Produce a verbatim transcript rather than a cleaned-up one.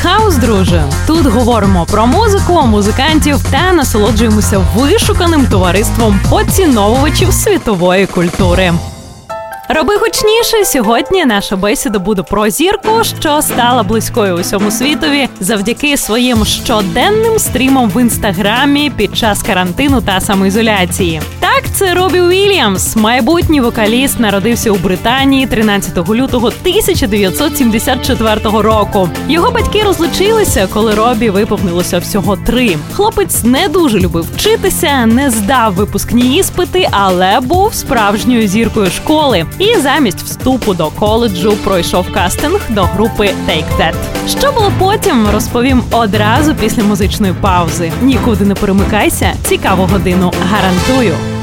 Хаус, друже. Тут говоримо про музику, музикантів та насолоджуємося вишуканим товариством поціновувачів світової культури. Роби гучніше. Сьогодні наша бесіда буде про зірку, що стала близькою усьому світові завдяки своїм щоденним стрімам в інстаграмі під час карантину та самоізоляції. Так, це Робі Уільямс. Майбутній вокаліст народився у Британії тринадцятого лютого тисяча дев'ятсот сімдесят четвертого року. Його батьки розлучилися, коли Робі виповнилося всього три. Хлопець не дуже любив вчитися, не здав випускні іспити, але був справжньою зіркою школи. І замість вступу до коледжу пройшов кастинг до групи Take That. Що було потім, розповім одразу після музичної паузи. Нікуди не перемикайся, цікаву годину гарантую.